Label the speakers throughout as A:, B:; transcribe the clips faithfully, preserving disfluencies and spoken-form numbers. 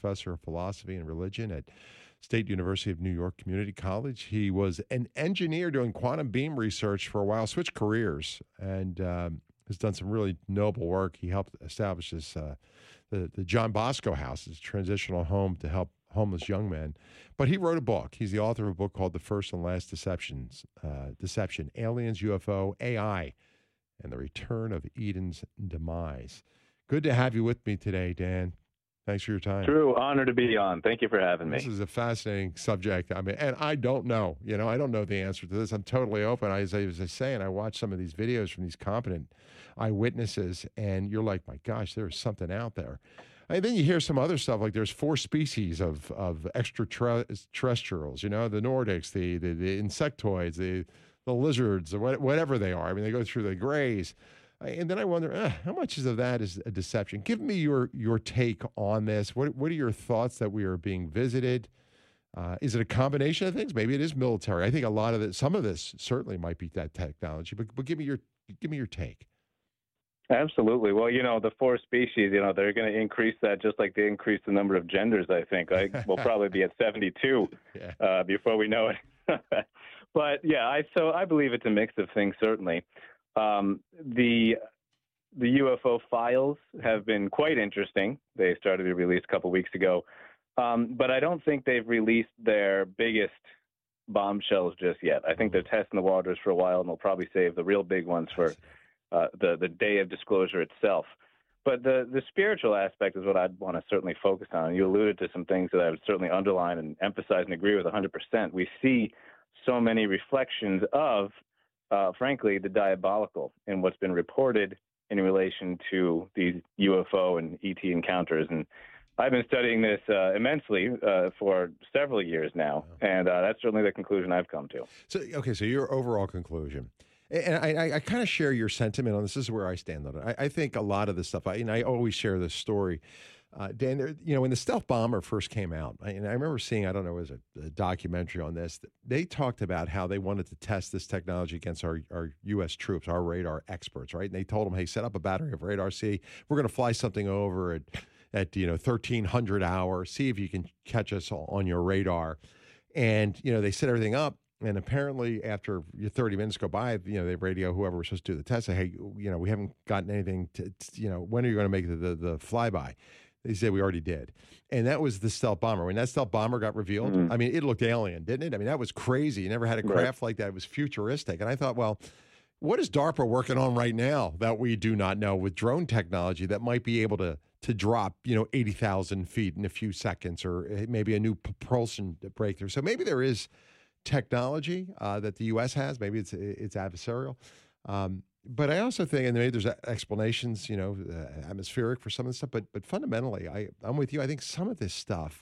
A: professor of philosophy and religion at State University of New York Community College. He was an engineer doing quantum beam research for a while, switched careers, and um, has done some really noble work. He helped establish this, uh, the, the John Bosco House, is a transitional home to help homeless young men. But he wrote a book. He's the author of a book called The First and Last Deceptions, uh, Deception, Aliens, U F O, A I, and the Return of Eden's Demise. Good to have you with me today, Dan. Thanks for your time.
B: True honor to be on. Thank you for having me.
A: This is a fascinating subject. I mean, and I don't know. You know, I don't know the answer to this. I'm totally open. I, as I was saying, I watched some of these videos from these competent eyewitnesses, and you're like, my gosh, there's something out there. And then you hear some other stuff like there's four species of of extraterrestrials. You know, the Nordics, the the, the insectoids, the the lizards, or whatever they are. I mean, they go through the grays. And then I wonder, eh, how much of that is a deception? Give me your your take on this. What what are your thoughts that we are being visited? Uh, is it a combination of things? Maybe it is military. I think a lot of it, some of this certainly might be that technology. But but give me your give me your take.
B: Absolutely. Well, you know, the four species, you know, they're going to increase that just like they increase the number of genders. I think I will probably be at seventy-two yeah. uh, before we know it. But yeah, I so I believe it's a mix of things. Certainly. Um, the the U F O files have been quite interesting. They started to be released a couple weeks ago, um, but I don't think they've released their biggest bombshells just yet. I think they're testing the waters for a while, and they'll probably save the real big ones for uh, the the day of disclosure itself. But the the spiritual aspect is what I'd want to certainly focus on. You alluded to some things that I would certainly underline and emphasize and agree with one hundred percent. We see so many reflections of Uh, frankly, the diabolical in what's been reported in relation to these U F O and E T encounters. And I've been studying this uh, immensely uh, for several years now, and uh, that's certainly the conclusion I've come to.
A: So, okay, so your overall conclusion, and I, I, I kind of share your sentiment on this. This is where I stand on it. I, I think a lot of this stuff, I, and I always share this story. Uh, Dan, there, you know, when the stealth bomber first came out, I, and I remember seeing, I don't know, it was a, a documentary on this, they talked about how they wanted to test this technology against our, our U S troops, our radar experts, right? And they told them, hey, set up a battery of radar, see, we're going to fly something over at, at you know, thirteen hundred hours, see if you can catch us on your radar. And, you know, they set everything up. And apparently after thirty minutes go by, you know, they radio whoever was supposed to do the test, say, hey, you know, we haven't gotten anything to, you know, when are you going to make the, the, the flyby? They said we already did. And that was the stealth bomber. When that stealth bomber got revealed, mm-hmm. I mean, it looked alien, didn't it? I mean, that was crazy. You never had a craft right. like that. It was futuristic. And I thought, well, what is DARPA working on right now that we do not know with drone technology that might be able to to drop, you know, eighty thousand feet in a few seconds, or maybe a new propulsion breakthrough? So maybe there is technology uh, that the U S has. Maybe it's it's adversarial. Um, But I also think, and maybe there's explanations, you know, uh, atmospheric for some of the stuff. But but fundamentally, I I'm with you. I think some of this stuff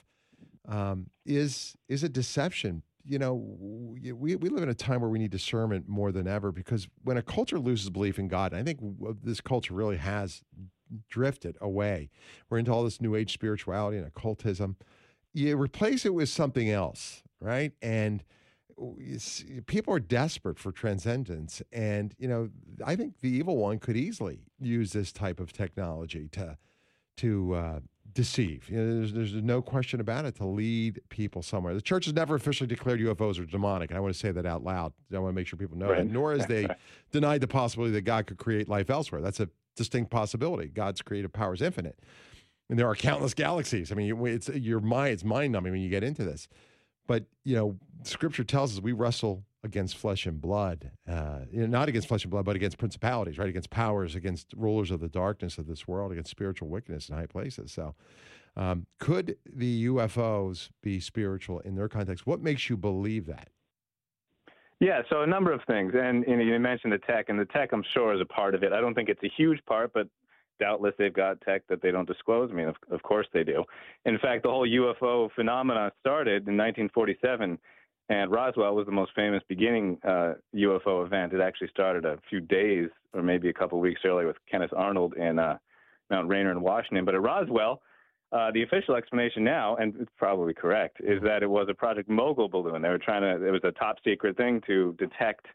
A: um, is is a deception. You know, we we live in a time where we need discernment more than ever, because when a culture loses belief in God, and I think this culture really has drifted away. We're into all this New Age spirituality and occultism. You replace it with something else, right? And people are desperate for transcendence, and you know, I think the evil one could easily use this type of technology to to uh, deceive. You know, there's, there's no question about it, to lead people somewhere. The church has never officially declared U F Os are demonic, and I want to say that out loud. I want to make sure people know
B: right.
A: that. Nor has they denied the possibility that God could create life elsewhere. That's a distinct possibility. God's creative power is infinite, and there are countless galaxies. I mean, it's your mind. It's mind numbing when you get into this. But, you know, Scripture tells us we wrestle against flesh and blood, uh, you know, not against flesh and blood, but against principalities, right? Against powers, against rulers of the darkness of this world, against spiritual wickedness in high places. So um, could the U F Os be spiritual in their context? What makes you believe that?
B: Yeah, so a number of things. And, and you mentioned the tech, and the tech, I'm sure, is a part of it. I don't think it's a huge part, but doubtless they've got tech that they don't disclose. I mean, of, of course they do. In fact, the whole U F O phenomenon started in nineteen forty-seven, and Roswell was the most famous beginning uh, U F O event. It actually started a few days or maybe a couple of weeks earlier with Kenneth Arnold in uh, Mount Rainier in Washington. But at Roswell, uh, the official explanation now, and it's probably correct, is that it was a Project Mogul balloon. They were trying to, it was a top secret thing to detect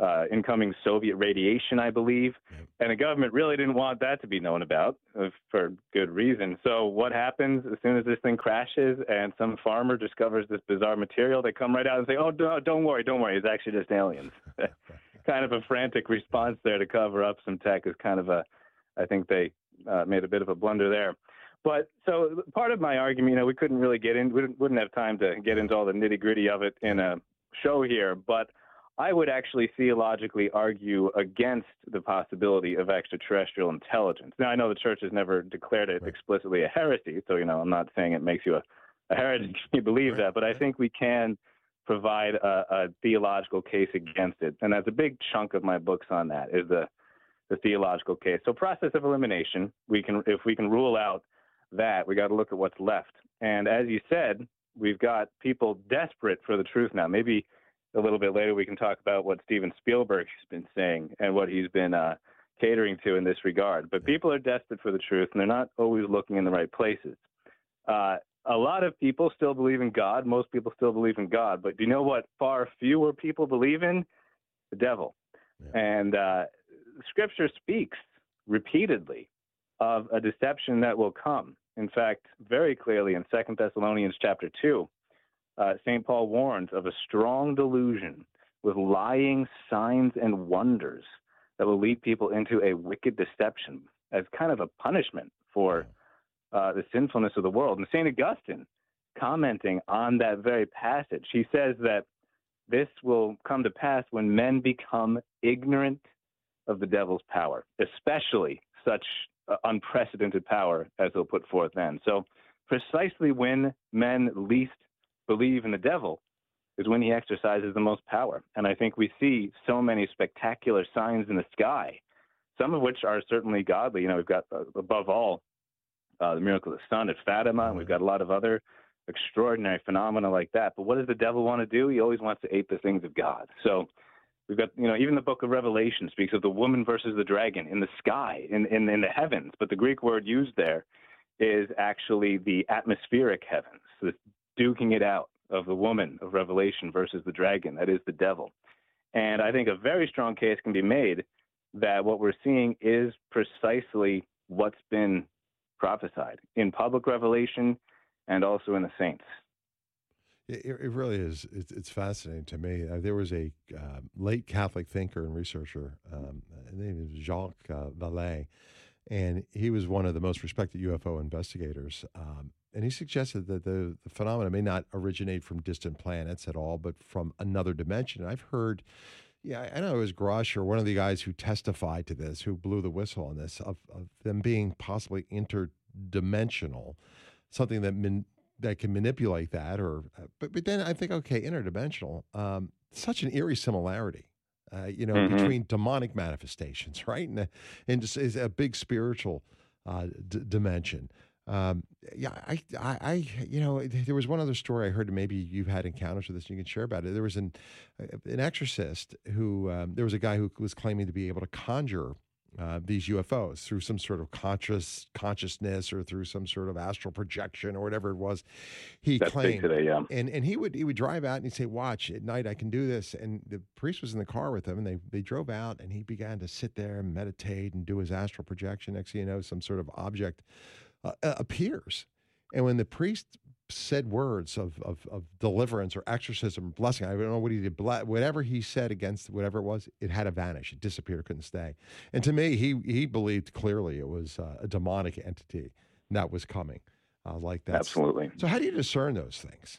B: uh, incoming Soviet radiation, I believe. Yep. And the government really didn't want that to be known about uh, for good reason. So what happens as soon as this thing crashes and some farmer discovers this bizarre material, they come right out and say, oh, no, don't worry, don't worry. It's actually just aliens. Kind of a frantic response there to cover up some tech is kind of a, I think they uh, made a bit of a blunder there. But so part of my argument, you know, we couldn't really get in, we wouldn't have time to get into all the nitty gritty of it in a show here, but I would actually theologically argue against the possibility of extraterrestrial intelligence. Now, I know the church has never declared it right. explicitly a heresy, so, you know, I'm not saying it makes you a, a heretic if you believe right. that, but I think we can provide a, a theological case against it. And that's a big chunk of my books on that is the, the theological case. So process of elimination, we can, if we can rule out that, we got to look at what's left. And as you said, we've got people desperate for the truth now. Maybe a little bit later we can talk about what Steven Spielberg has been saying and what he's been uh, catering to in this regard. But people are desperate for the truth, and they're not always looking in the right places. Uh, a lot of people still believe in God. Most people still believe in God. But do you know what far fewer people believe in? The devil. Yeah. And uh, Scripture speaks repeatedly of a deception that will come. In fact, very clearly in Second Thessalonians chapter two, Uh, Saint Paul warns of a strong delusion with lying signs and wonders that will lead people into a wicked deception as kind of a punishment for uh, the sinfulness of the world. And Saint Augustine, commenting on that very passage, he says that this will come to pass when men become ignorant of the devil's power, especially such uh, unprecedented power as he'll put forth then. So precisely when men least believe in the devil is when he exercises the most power. And I think we see so many spectacular signs in the sky, some of which are certainly godly. You know, we've got, uh, above all, uh, the miracle of the sun at Fatima, and we've got a lot of other extraordinary phenomena like that. But what does the devil want to do? He always wants to ape the things of God. So we've got, you know, even the book of Revelation speaks of the woman versus the dragon in the sky, in, in, in the heavens. But the Greek word used there is actually the atmospheric heavens, so duking it out of the woman of Revelation versus the dragon, that is the devil. And I think a very strong case can be made that what we're seeing is precisely what's been prophesied in public revelation and also in the saints.
A: It, it really is. It's, it's fascinating to me. Uh, there was a uh, late Catholic thinker and researcher, um, his name is Jacques uh, Vallée, and he was one of the most respected U F O investigators. Um, And he suggested that the, the phenomena may not originate from distant planets at all, but from another dimension. And I've heard, yeah, I know it was Grush or one of the guys who testified to this, who blew the whistle on this, of, of them being possibly interdimensional, something that min, that can manipulate that. Or, but but then I think, okay, interdimensional, um, such an eerie similarity, uh, you know, mm-hmm. between demonic manifestations, right, and and just is a big spiritual uh, d- dimension. Um, yeah, I, I, I, you know, there was one other story I heard, and maybe you've had encounters with this and you can share about it. There was an, an exorcist who, um, there was a guy who was claiming to be able to conjure, uh, these U F Os through some sort of conscious consciousness or through some sort of astral projection or whatever it was. He
B: That's
A: claimed,
B: big today, yeah.
A: and, and he would, he would drive out and he'd say, watch at night, I can do this. And the priest was in the car with him, and they, they drove out, and he began to sit there and meditate and do his astral projection. Next thing you know, some sort of object Uh, appears. And when the priest said words of, of, of deliverance or exorcism, blessing, I don't know what he did, whatever he said against whatever it was, it had to vanish. It disappeared, couldn't stay. And to me, he he believed clearly it was uh, a demonic entity that was coming uh, like that.
B: Absolutely.
A: So how do you discern those things?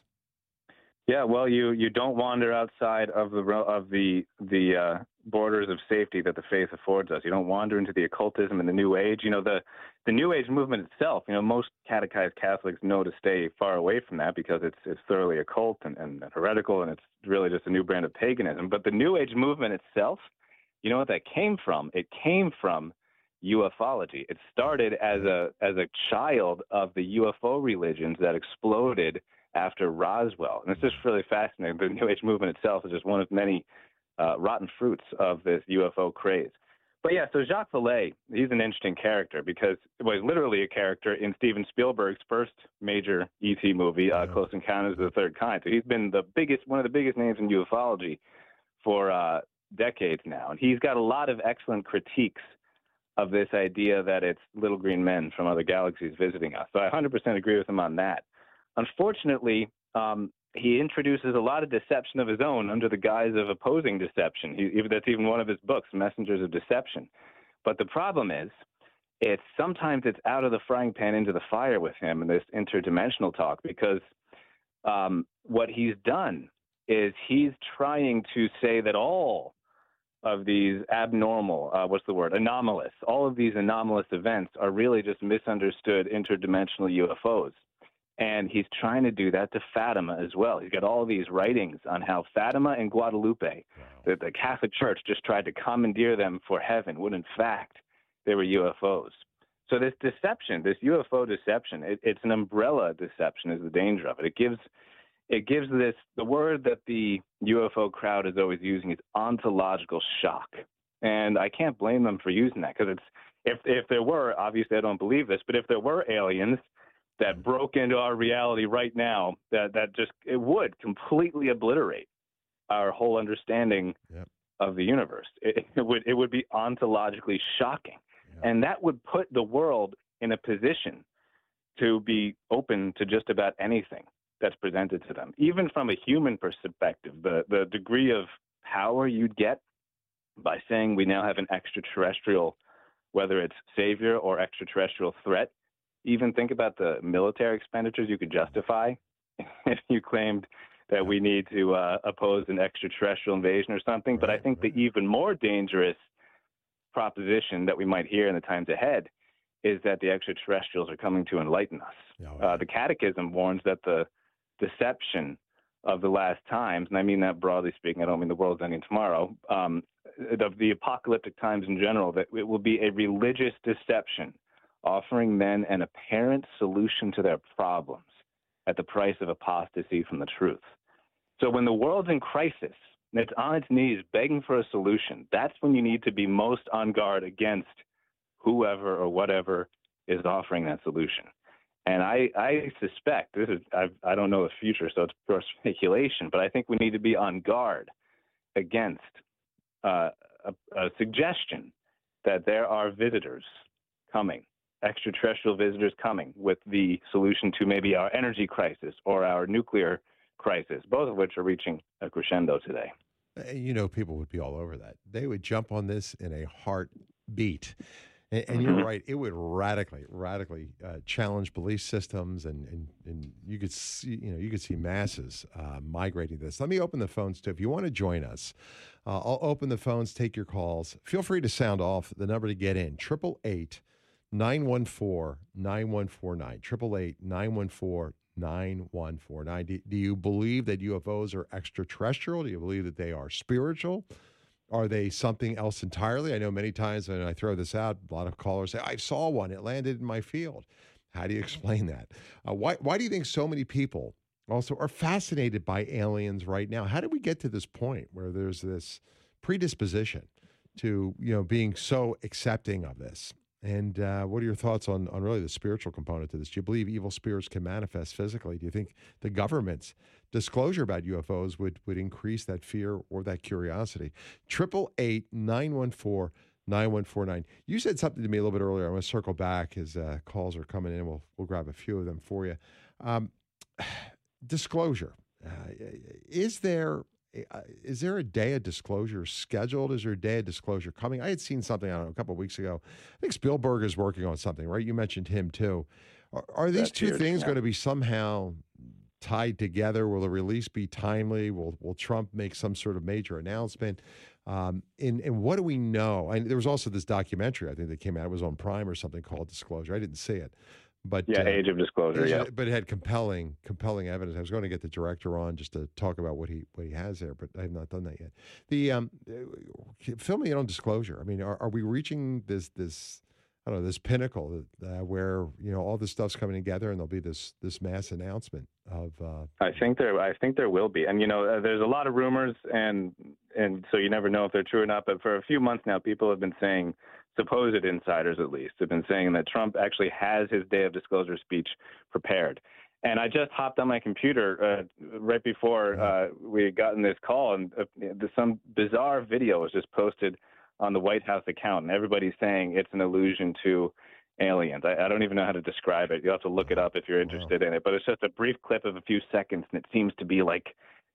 B: Yeah, well, you, you don't wander outside of the of the the uh, borders of safety that the faith affords us. You don't wander into the occultism and the New Age. You know, the the New Age movement itself. You know, most catechized Catholics know to stay far away from that because it's it's thoroughly occult and, and heretical, and it's really just a new brand of paganism. But the New Age movement itself, you know what that came from? It came from ufology. It started as a as a child of the U F O religions that exploded after Roswell. And it's just really fascinating. The New Age movement itself is just one of many uh, rotten fruits of this U F O craze. But yeah, so Jacques Vallée, he's an interesting character because well, he's literally a character in Steven Spielberg's first major E T movie, uh, Close Encounters of the Third Kind. So he's been the biggest, one of the biggest names in ufology for uh, decades now, and he's got a lot of excellent critiques of this idea that it's little green men from other galaxies visiting us. So I one hundred percent agree with him on that. Unfortunately, um, he introduces a lot of deception of his own under the guise of opposing deception. He, that's even one of his books, Messengers of Deception. But the problem is, it's sometimes it's out of the frying pan into the fire with him in this interdimensional talk, because um, what he's done is he's trying to say that all of these abnormal, uh, what's the word, anomalous, all of these anomalous events are really just misunderstood interdimensional U F Os. And he's trying to do that to Fatima as well. He's got all these writings on how Fatima and Guadalupe, wow. the, the Catholic Church, just tried to commandeer them for heaven, when in fact they were U F Os. So this deception, this U F O deception, it, it's an umbrella deception is the danger of it. It gives It gives this, the word that the U F O crowd is always using is ontological shock. And I can't blame them for using that, because it's, if, if there were, obviously I don't believe this, but if there were aliens that broke into our reality right now, that, that just, it would completely obliterate our whole understanding yep. of the universe. It, it would, it would be ontologically shocking. Yep. And that would put the world in a position to be open to just about anything that's presented to them. Even from a human perspective, the, the degree of power you'd get by saying we now have an extraterrestrial, whether it's savior or extraterrestrial threat. Even think about the military expenditures you could justify if you claimed that we need to uh, oppose an extraterrestrial invasion or something. Right, but I think right. the even more dangerous proposition that we might hear in the times ahead is that the extraterrestrials are coming to enlighten us. Oh, yeah. uh, the Catechism warns that the deception of the last times, and I mean that broadly speaking, I don't mean the world's ending tomorrow, um, of the apocalyptic times in general, that it will be a religious deception offering men an apparent solution to their problems at the price of apostasy from the truth. So when the world's in crisis and it's on its knees begging for a solution, that's when you need to be most on guard against whoever or whatever is offering that solution. And I, I suspect, this is, I, I don't know the future, so it's pure speculation, but I think we need to be on guard against uh, a, a suggestion that there are visitors coming, extraterrestrial visitors coming with the solution to maybe our energy crisis or our nuclear crisis, both of which are reaching a crescendo today.
A: You know, people would be all over that. They would jump on this in a heartbeat. And, and you're right; it would radically, radically uh, challenge belief systems, and, and and you could see, you know, you could see masses uh, migrating to this. Let me open the phones too. If you want to join us, uh, I'll open the phones, take your calls. Feel free to sound off. The number to get in: triple eight nine one four nine one four nine. Triple eight nine one four nine one four nine. Do, do you believe that U F Os are extraterrestrial? Do you believe that they are spiritual? Are they something else entirely? I know many times when I throw this out, a lot of callers say, I saw one. It landed in my field. How do you explain that? Uh, why, why do you think so many people also are fascinated by aliens right now? How did we get to this point where there's this predisposition to, you know, being so accepting of this? And uh, what are your thoughts on, on really the spiritual component to this? Do you believe evil spirits can manifest physically? Do you think the government's disclosure about U F Os would, would increase that fear or that curiosity? Triple eight nine one four nine one four nine. You said something to me a little bit earlier. I'm going to circle back as uh, calls are coming in. We'll we'll grab a few of them for you. Um, disclosure. Uh, is there uh, is there a day of disclosure scheduled? Is there a day of disclosure coming? I had seen something, I don't know, a couple of weeks ago. I think Spielberg is working on something, right? You mentioned him too. Are, are these That's two huge, things yeah. going to be somehow tied together? Will the release be timely? Will Will Trump make some sort of major announcement? Um, and, and what do we know? And there was also this documentary, I think, that came out. It was on Prime or something called Disclosure. I didn't see it. But,
B: yeah,
A: uh,
B: Age of Disclosure,
A: age,
B: yeah.
A: But it had compelling, compelling evidence. I was going to get the director on just to talk about what he what he has there, but I have not done that yet. The um, fill me in on Disclosure. I mean, are, are we reaching this this I don't know this pinnacle uh, where you know all this stuff's coming together and there'll be this this mass announcement of? Uh,
B: I think there I think there will be, and you know, uh, there's a lot of rumors, and and so you never know if they're true or not. But for a few months now, people have been saying. Supposed insiders, at least, have been saying that Trump actually has his day of disclosure speech prepared. And I just hopped on my computer uh, right before uh, we had gotten this call, and uh, some bizarre video was just posted on the White House account, and everybody's saying it's an allusion to aliens. I, I don't even know how to describe it. You'll have to look it up if you're interested wow. in it. But it's just a brief clip of a few seconds, and it seems to be like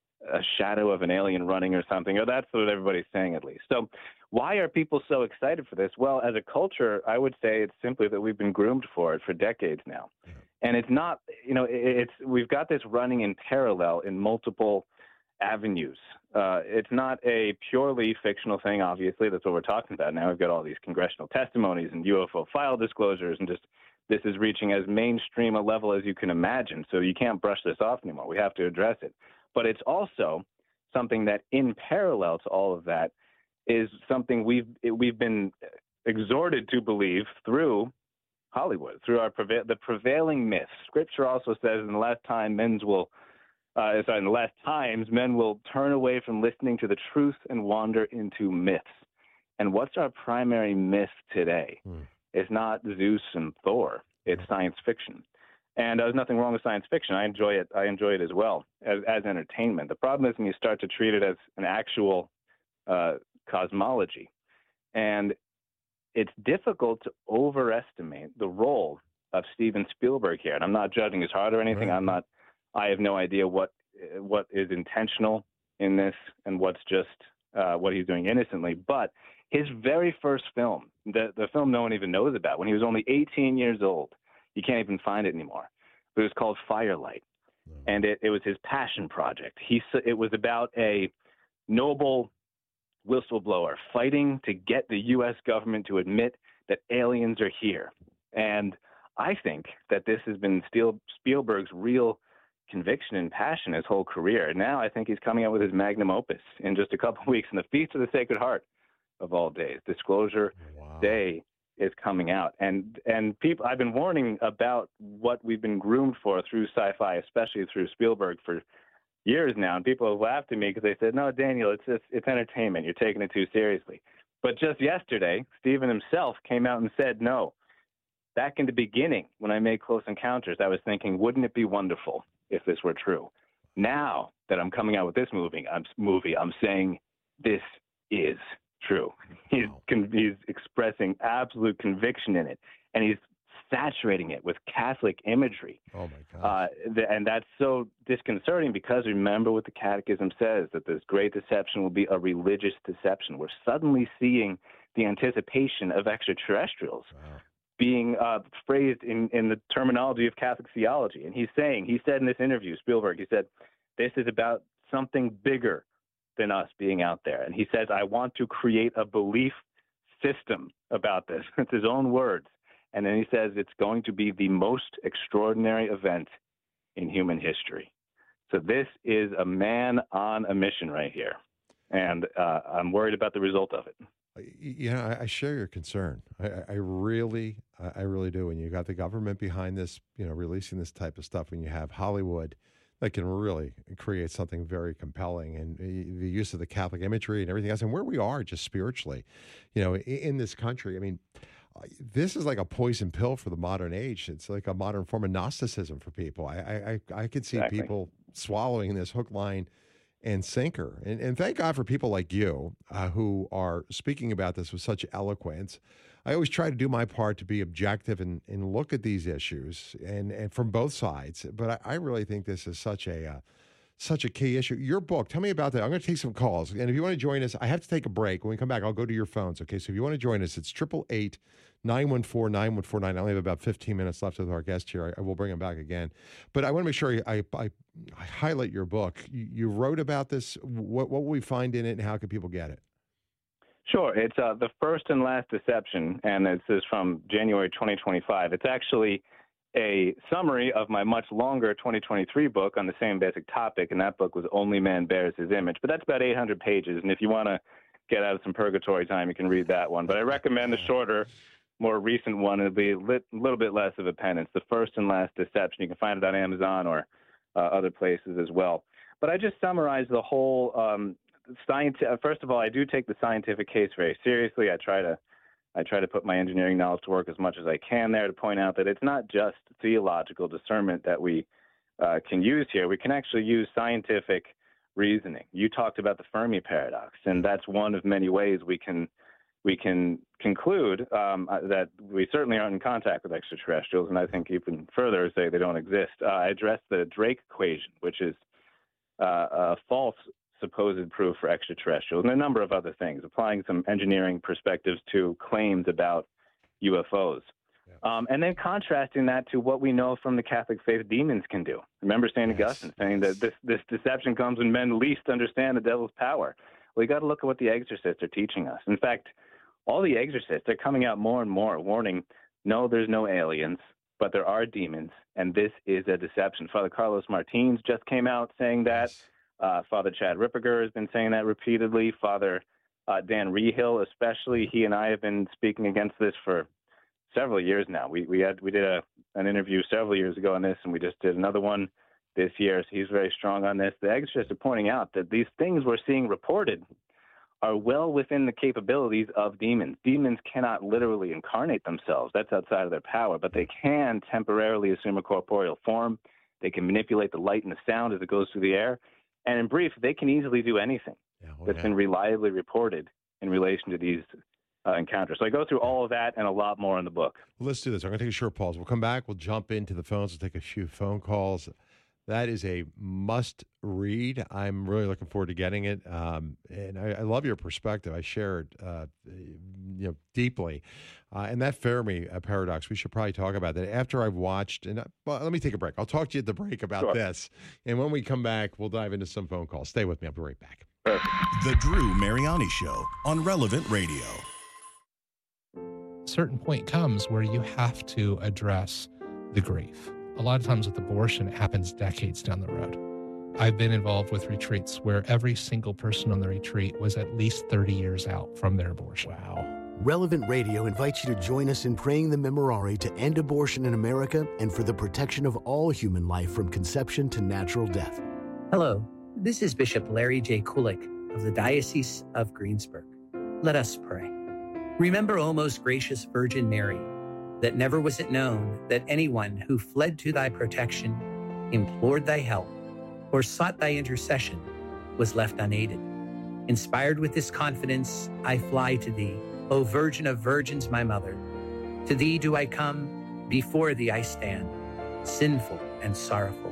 B: a shadow of an alien running or something. Or that's what everybody's saying, at least. So why are people so excited for this? Well, as a culture, I would say it's simply that we've been groomed for it for decades now. Yeah. And it's not, you know, it's we've got this running in parallel in multiple avenues. Uh, it's not a purely fictional thing, obviously. That's what we're talking about now. We've got all these congressional testimonies and U F O file disclosures, and just this is reaching as mainstream a level as you can imagine. So you can't brush this off anymore. We have to address it. But it's also something that, in parallel to all of that, is something we've we've been exhorted to believe through Hollywood, through our preva- the prevailing myths. Scripture also says in the last time men's will Uh, sorry, in the last times, men will turn away from listening to the truth and wander into myths. And what's our primary myth today? Hmm. It's not Zeus and Thor. It's hmm. science fiction. And uh, there's nothing wrong with science fiction. I enjoy it. I enjoy it as well as, as entertainment. The problem is when you start to treat it as an actual uh, cosmology. And it's difficult to overestimate the role of Steven Spielberg here. And I'm not judging his heart or anything. Right. I'm not. I have no idea what what is intentional in this and what's just uh, what he's doing innocently. But his very first film, the, the film no one even knows about, when he was only eighteen years old, you can't even find it anymore. It was called Firelight, no. and it, it was his passion project. He it was about a noble whistleblower fighting to get the U S government to admit that aliens are here. And I think that this has been Spielberg's real conviction and passion his whole career. And now I think he's coming out with his magnum opus in just a couple of weeks. And the Feast of the Sacred Heart of all days, Disclosure wow. Day, is coming out. And and people, I've been warning about what we've been groomed for through sci-fi, especially through Spielberg, for years now. And people have laughed at me because they said, "No, Daniel, it's it's, it's entertainment. You're taking it too seriously." But just yesterday, Steven himself came out and said, "No." Back in the beginning, when I made Close Encounters, I was thinking, wouldn't it be wonderful if this were true? Now that I'm coming out with this movie, I'm, movie, I'm saying this is true. He's, con- he's expressing absolute conviction in it, and he's saturating it with Catholic imagery.
A: Oh, my God.
B: Uh, th- and that's so disconcerting because remember what the Catechism says, that this great deception will be a religious deception. We're suddenly seeing the anticipation of extraterrestrials. Wow. being uh, phrased in, in the terminology of Catholic theology. And he's saying, he said in this interview, Spielberg, he said, this is about something bigger than us being out there. And he says, I want to create a belief system about this. It's his own words. And then he says, it's going to be the most extraordinary event in human history. So this is a man on a mission right here. And uh, I'm worried about the result of it.
A: Yeah, I share your concern. I, I really, I really do. When you got the government behind this, you know, releasing this type of stuff, when you have Hollywood that can really create something very compelling, and the use of the Catholic imagery and everything else, and where we are just spiritually, you know, in this country. I mean, this is like a poison pill for the modern age. It's like a modern form of Gnosticism for people. I, I, I could see exactly. people swallowing this hook, line, and sinker. And, and thank God for people like you uh, who are speaking about this with such eloquence. I always try to do my part to be objective and, and look at these issues and, and from both sides. But I, I really think this is such a uh, such a key issue. Your book, tell me about that. I'm going to take some calls. And if you want to join us, I have to take a break. When we come back, I'll go to your phones. Okay, so if you want to join us, it's eight eight eight, nine one four, nine one four nine. I only have about fifteen minutes left with our guest here. I, I will bring him back again. But I want to make sure I, I, I highlight your book. You, you wrote about this. What, what will we find in it, and how can people get it?
B: Sure. It's uh, The First and Last Deception, and this is from January twenty twenty-five. It's actually a summary of my much longer twenty twenty-three book on the same basic topic, and that book was Only Man Bears His Image. But that's about eight hundred pages, and if you want to get out of some purgatory time, you can read that one. But I recommend the shorter, more recent one. It'll be a lit, little bit less of a penance. The First and Last Deception. You can find it on Amazon or uh, other places as well. But I just summarized the whole um, science. First of all, I do take the scientific case very seriously. I try to I try to put my engineering knowledge to work as much as I can there to point out that it's not just theological discernment that we uh, can use here, we can actually use scientific reasoning. You talked about the Fermi paradox, and that's one of many ways we can we can conclude um, that we certainly aren't in contact with extraterrestrials, and I think even further say they don't exist. Uh, I addressed the Drake equation, which is uh, a false supposed proof for extraterrestrials, and a number of other things, applying some engineering perspectives to claims about U F Os. Yeah. Um, and then contrasting that to what we know from the Catholic faith demons can do. Remember Saint Yes. Augustine saying that this, this deception comes when men least understand the devil's power. Well, you got to look at what the exorcists are teaching us. In fact, all the exorcists are coming out more and more warning, no, there's no aliens, but there are demons, and this is a deception. Father Carlos Martins just came out saying that. Yes. Uh, Father Chad Ripperger has been saying that repeatedly. Father uh, Dan Rehill, especially, he and I have been speaking against this for several years now. We we had we did a an interview several years ago on this, and we just did another one this year. So he's very strong on this. The exorcists are pointing out that these things we're seeing reported are well within the capabilities of demons. Demons cannot literally incarnate themselves. That's outside of their power, but they can temporarily assume a corporeal form. They can manipulate the light and the sound as it goes through the air. And in brief, they can easily do anything yeah, well, that's yeah. been reliably reported in relation to these uh, encounters. So I go through all of that and a lot more in the book.
A: Well, let's do this. I'm going to take a short pause. We'll come back. We'll jump into the phones. We'll take a few phone calls. That is a must read. I'm really looking forward to getting it. Um, and I, I love your perspective. I share it uh, you know, deeply. Uh, and that Fermi uh, paradox, we should probably talk about that after I've watched. And uh, well, let me take a break. I'll talk to you at the break about sure. this. And when we come back, we'll dive into some phone calls. Stay with me. I'll be right back.
B: Perfect.
C: The Drew Mariani Show on Relevant Radio.
D: A certain point comes where you have to address the grief. A lot of times with abortion, it happens decades down the road. I've been involved with retreats where every single person on the retreat was at least thirty years out from their abortion.
A: Wow.
E: Relevant Radio invites you to join us in praying the Memorare to end abortion in America and for the protection of all human life from conception to natural death.
F: Hello, this is Bishop Larry J. Kulik of the Diocese of Greensburg. Let us pray. Remember, O most gracious Virgin Mary, that never was it known that anyone who fled to thy protection, implored thy help, or sought thy intercession was left unaided. Inspired with this confidence, I fly to thee, O Virgin of Virgins, my mother. To thee do I come, before thee I stand, sinful and sorrowful.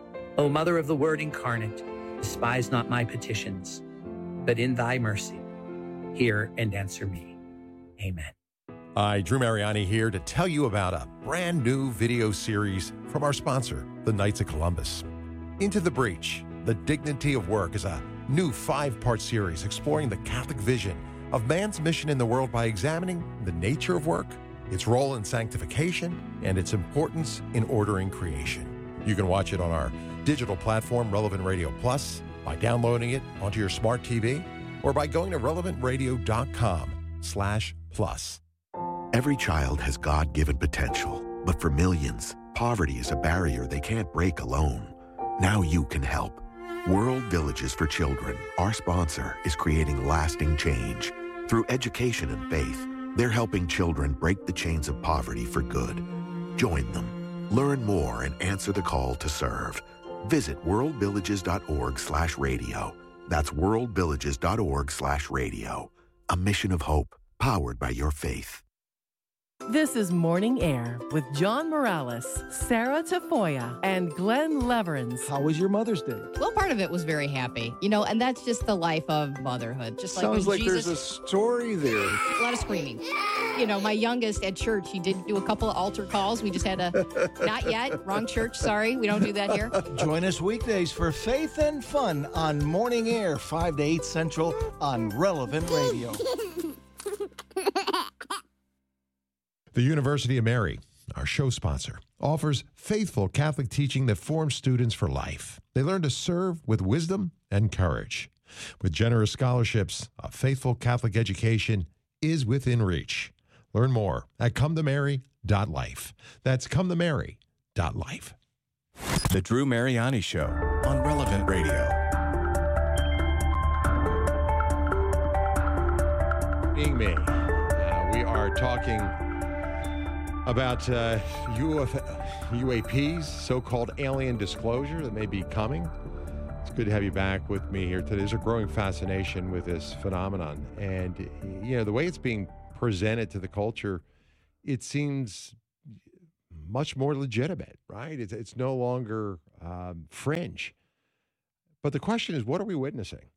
F: O Mother of the Word incarnate, despise not my petitions, but in thy mercy, hear and answer me. Amen.
A: Hi, Drew Mariani here to tell you about a brand new video series from our sponsor, the Knights of Columbus. Into the Breach, The Dignity of Work is a new five-part series exploring the Catholic vision of man's mission in the world by examining the nature of work, its role in sanctification, and its importance in ordering creation. You can watch it on our digital platform, Relevant Radio Plus, by downloading it onto your smart T V, or by going to relevant radio dot com slash plus.
G: Every child has God-given potential, but for millions, poverty is a barrier they can't break alone. Now you can help. World Villages for Children, our sponsor, is creating lasting change. Through education and faith, they're helping children break the chains of poverty for good. Join them. Learn more and answer the call to serve. Visit worldvillages.org slash radio. That's worldvillages.org slash radio. A mission of hope, powered by your faith.
H: This is Morning Air with John Morales, Sarah Tafoya, and Glenn Leverins.
I: How was your Mother's Day?
J: Well, part of it was very happy. You know, and that's just the life of motherhood. Just like
I: Sounds like
J: Jesus...
I: there's a story there.
J: A lot of screaming. You know, my youngest at church, he did do a couple of altar calls. We just had a, not yet, wrong church, sorry. We don't do that here.
I: Join us weekdays for Faith and Fun on Morning Air, five to eight Central on Relevant Radio.
A: The University of Mary, our show sponsor, offers faithful Catholic teaching that forms students for life. They learn to serve with wisdom and courage. With generous scholarships, a faithful Catholic education is within reach. Learn more at come to mary dot life. That's come to mary dot life.
C: The Drew Mariani Show on Relevant Radio.
A: Being me, uh, we are talking about uh, U F, U A Ps, so-called alien disclosure that may be coming. It's good to have you back with me here today. There's a growing fascination with this phenomenon. And, you know, the way it's being presented to the culture, it seems much more legitimate, right? It's, it's no longer um, fringe. But the question is, what are we witnessing?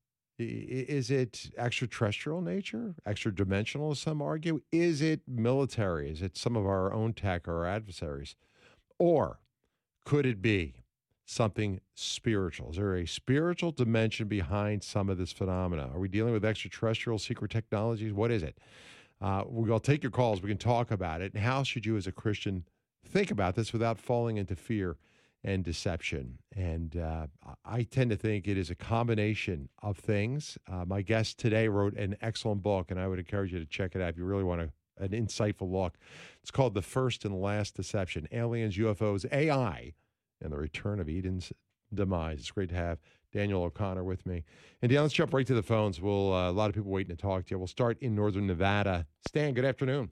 A: Is it extraterrestrial nature, extra-dimensional, as some argue? Is it military? Is it some of our own tech or our adversaries? Or could it be something spiritual? Is there a spiritual dimension behind some of this phenomena? Are we dealing with extraterrestrial secret technologies? What is it? Uh, we'll take your calls. We can talk about it. And how should you as a Christian think about this without falling into fear and deception? And uh, I tend to think it is a combination of things. Uh, my guest today wrote an excellent book, and I would encourage you to check it out if you really want a, an insightful look. It's called The First and Last Deception: Aliens, U F Os, A I, and the Return of Eden's Demise. It's great to have Daniel O'Connor with me. And Dan, let's jump right to the phones. We'll uh, a lot of people waiting to talk to you. We'll start in northern Nevada. Stan, good afternoon.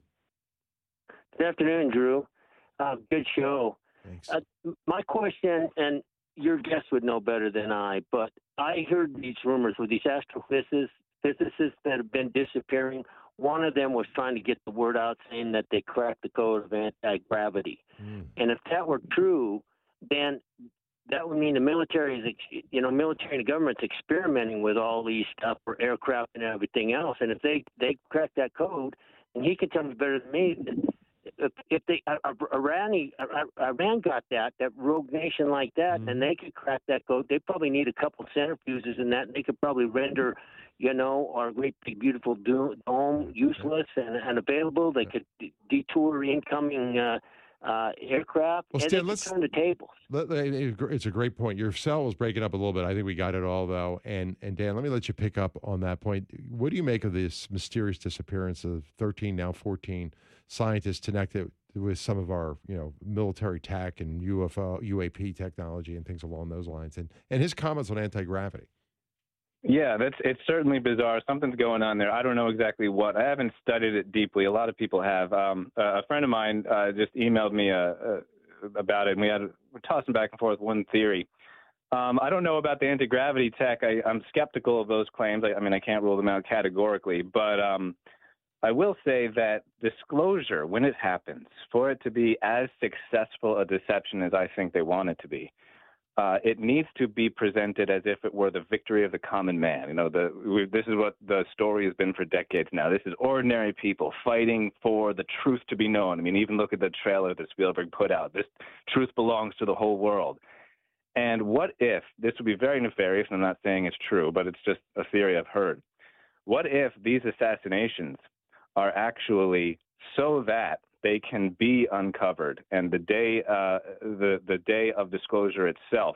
K: Good afternoon, Drew. Uh, good show.
A: Thanks.
K: Uh, my question, and your guest would know better than I, but I heard these rumors with these astrophysicists physicists that have been disappearing. One of them was trying to get the word out saying that they cracked the code of anti-gravity. Mm. And if that were true, then that would mean the military is, you know, military and the government's experimenting with all these stuff for aircraft and everything else. And if they, they crack that code, and he can tell me better than me, if, if they Iran, Iran got that, that rogue nation like that, mm-hmm. and they could crack that code, they probably need a couple centrifuges in that, and they could probably render, you know, our great big beautiful dome useless and, and available. They could detour incoming uh, uh, aircraft,
A: well,
K: and
A: Stan,
K: they
A: let's,
K: could turn the tables.
A: Let, it's a great point. Your cell was breaking up a little bit. I think we got it all, though. And, and Dan, let me let you pick up on that point. What do you make of this mysterious disappearance of thirteen, now fourteen scientists connected with some of our, you know, military tech and U F O, U A P technology and things along those lines? And, and his comments on anti-gravity.
B: Yeah, that's it's certainly bizarre. Something's going on there. I don't know exactly what. I haven't studied it deeply. A lot of people have. Um, uh, a friend of mine uh, just emailed me uh, uh, about it, and we had we're tossing back and forth one theory. Um, I don't know about the anti-gravity tech. I, I'm skeptical of those claims. I, I mean, I can't rule them out categorically, but um, I will say that disclosure, when it happens, for it to be as successful a deception as I think they want it to be, Uh, it needs to be presented as if it were the victory of the common man. You know, the, we, this is what the story has been for decades now. This is ordinary people fighting for the truth to be known. I mean, even look at the trailer that Spielberg put out. This truth belongs to the whole world. And what if, this would be very nefarious, and I'm not saying it's true, but it's just a theory I've heard. What if these assassinations are actually so that they can be uncovered, and the day uh, the the day of disclosure itself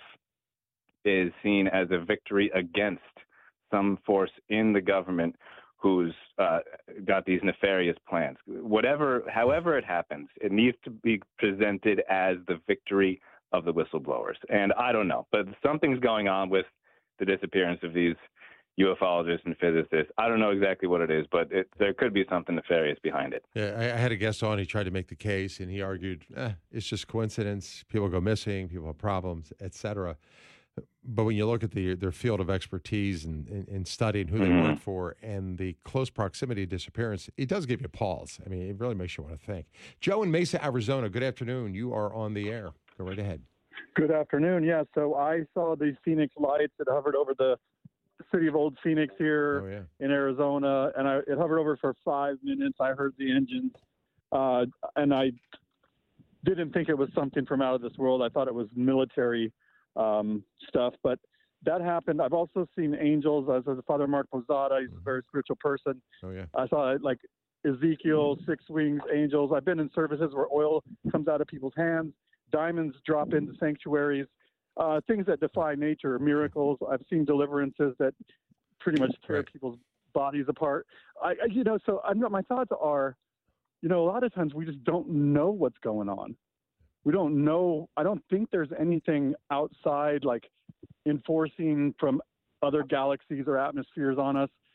B: is seen as a victory against some force in the government who's uh, got these nefarious plans. Whatever, however it happens, it needs to be presented as the victory of the whistleblowers. And I don't know, but something's going on with the disappearance of these ufologists and physicists. I don't know exactly what it is, but it, there could be something nefarious behind it.
A: Yeah, I, I had a guest on. He tried to make the case, and he argued, eh, it's just coincidence. People go missing, people have problems, et cetera. But when you look at the, their field of expertise and, and, and studying who
B: mm-hmm.
A: they work for and the close proximity to disappearance, it does give you pause. I mean, it really makes you want to think. Joe in Mesa, Arizona, good afternoon. You are on the air. Go right ahead.
L: Good afternoon. Yeah, so I saw these Phoenix lights that hovered over the city of Old Phoenix here
A: oh, yeah.
L: in Arizona, and I, it hovered over for five minutes. I heard the engines, uh, and I didn't think it was something from out of this world. I thought it was military um, stuff, but that happened. I've also seen angels. As a Father Mark Posada, he's a very spiritual person.
A: Oh, yeah.
L: I saw like Ezekiel, six wings, angels. I've been in services where oil comes out of people's hands, diamonds drop into sanctuaries. Uh, things that defy nature, miracles. I've seen deliverances that pretty much tear
A: right.
L: people's bodies apart. I, I, you know, so I'm not, my thoughts are, you know, a lot of times we just don't know what's going on. We don't know. I don't think there's anything outside, like enforcing from other galaxies or atmospheres on us.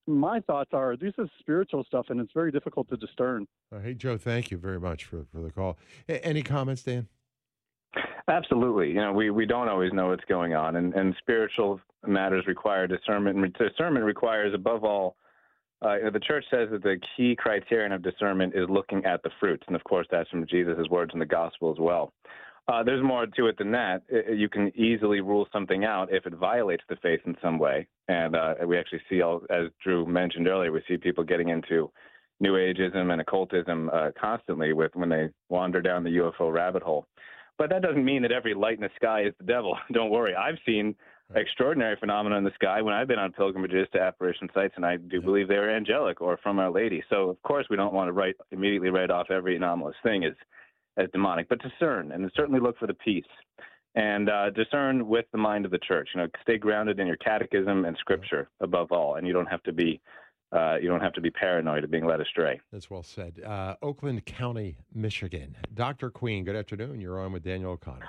L: my thoughts are this is spiritual stuff, and it's very difficult to discern.
A: Uh, hey, Joe, thank you very much for, for the call. A- any comments, Dan?
B: Absolutely. You know, we, we don't always know what's going on, and, and spiritual matters require discernment. And discernment requires, above all, uh, the church says that the key criterion of discernment is looking at the fruits. And, of course, that's from Jesus' words in the gospel as well. Uh, there's more to it than that. It, you can easily rule something out if it violates the faith in some way. And uh, we actually see, all, as Drew mentioned earlier, we see people getting into New Ageism and occultism uh, constantly with when they wander down the U F O rabbit hole. But that doesn't mean that every light in the sky is the devil. Don't worry. I've seen extraordinary phenomena in the sky when I've been on pilgrimages to apparition sites, and I do believe they were angelic or from Our Lady. So, of course, we don't want to write immediately write off every anomalous thing as, as demonic, but discern, and certainly look for the peace. And uh, discern with the mind of the church. You know, stay grounded in your catechism and scripture above all, and you don't have to be Uh, you don't have to be paranoid of being led astray.
A: That's well said. Uh, Oakland County, Michigan. Doctor Queen, good afternoon. You're on with Daniel O'Connor.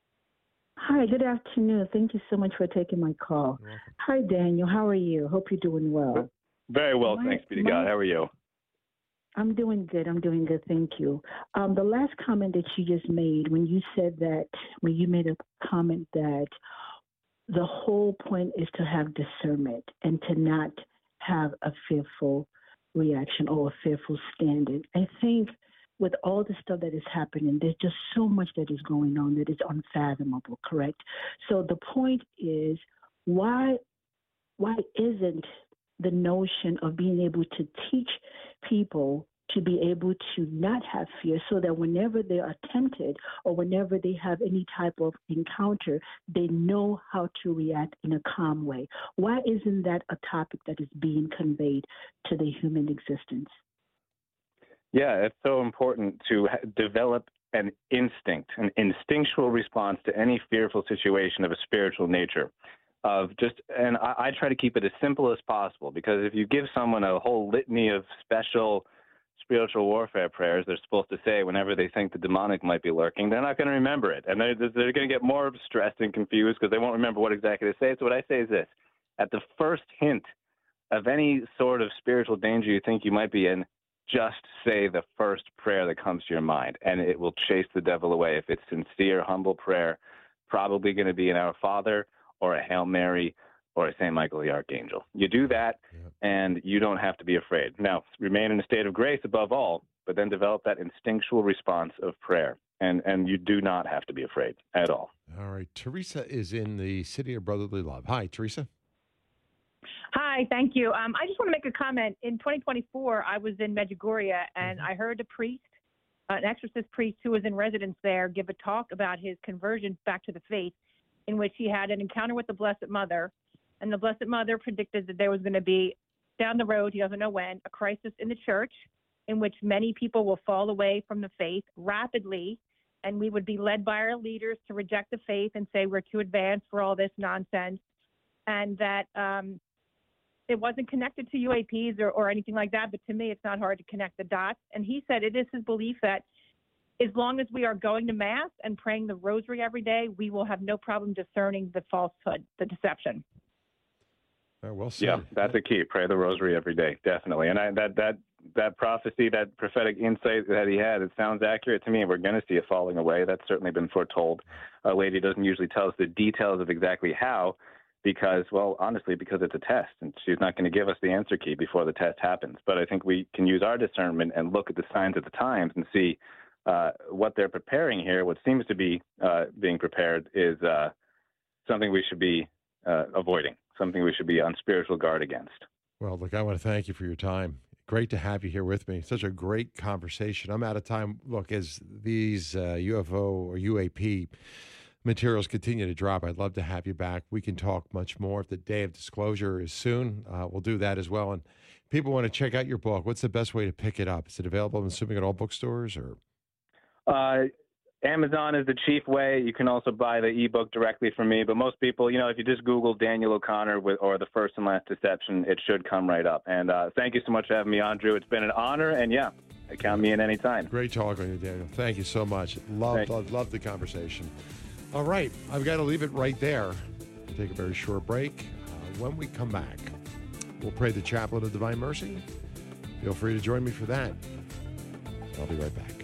M: Hi, good afternoon. Thank you so much for taking my call. Hi, Daniel. How are you? Hope you're doing well.
B: Very well,
M: My-
B: thanks be to
M: my-
B: God. How are you?
M: I'm doing good. I'm doing good. Thank you. Um, the last comment that you just made, when you said that, when you made a comment that the whole point is to have discernment and to not have a fearful reaction or a fearful standard. I think with all the stuff that is happening, there's just so much that is going on that is unfathomable, correct? So the point is, why why isn't the notion of being able to teach people to be able to not have fear so that whenever they are tempted or whenever they have any type of encounter, they know how to react in a calm way? Why isn't that a topic that is being conveyed to the human existence?
B: Yeah, it's so important to ha- develop an instinct, an instinctual response to any fearful situation of a spiritual nature. Of just, and I, I try to keep it as simple as possible, because if you give someone a whole litany of special spiritual warfare prayers they're supposed to say whenever they think the demonic might be lurking, they're not going to remember it. And they're, they're going to get more stressed and confused because they won't remember what exactly to say. So what I say is this: at the first hint of any sort of spiritual danger you think you might be in, just say the first prayer that comes to your mind, and it will chase the devil away. If it's sincere, humble prayer, probably going to be an Our Father or a Hail Mary or a Saint Michael the Archangel. You do that, and you don't have to be afraid. Now, remain in a state of grace above all, but then develop that instinctual response of prayer, and, and you do not have to be afraid at all.
A: All right. Teresa is in the City of Brotherly Love. Hi, Teresa.
N: Hi, thank you. Um, I just want to make a comment. In twenty twenty-four, I was in Medjugorje, and I heard a priest, an exorcist priest who was in residence there, give a talk about his conversion back to the faith, in which he had an encounter with the Blessed Mother, and the Blessed Mother predicted that there was going to be, down the road, he doesn't know when, a crisis in the church in which many people will fall away from the faith rapidly, and we would be led by our leaders to reject the faith and say we're too advanced for all this nonsense, and that um, it wasn't connected to U A Ps or, or anything like that, but to me it's not hard to connect the dots. And he said it is his belief that as long as we are going to Mass and praying the rosary every day, we will have no problem discerning the falsehood, the deception.
A: Uh, well said.
B: Yeah, that's the key. Pray the rosary every day, definitely. And I, that that that prophecy, that prophetic insight that he had, it sounds accurate to me. We're going to see it falling away. That's certainly been foretold. Our Lady doesn't usually tell us the details of exactly how, because, well, honestly, because it's a test, and she's not going to give us the answer key before the test happens. But I think we can use our discernment and look at the signs of the times and see uh, what they're preparing here. What seems to be uh, being prepared is uh, something we should be uh, avoiding, something we should be on spiritual guard against.
A: Well, look, I want to thank you for your time. Great to have you here with me. Such a great conversation. I'm out of time. Look, as these uh, U F O or U A P materials continue to drop, I'd love to have you back. We can talk much more. If the day of disclosure is soon, uh, we'll do that as well. And people want to check out your book. What's the best way to pick it up? Is it available, I'm assuming, at all bookstores? Or
B: Uh, Amazon is the chief way. You can also buy the ebook directly from me. But most people, you know, if you just Google Daniel O'Connor with, or The First and Last Deception, it should come right up. And uh, thank you so much for having me on, Drew. It's been an honor. And, yeah, count me in anytime.
A: Great talking to you, Daniel. Thank you so much. Love, love, love the conversation. All right. I've got to leave it right there. We'll take a very short break. Uh, when we come back, we'll pray the Chaplet of Divine Mercy. Feel free to join me for that. I'll be right back.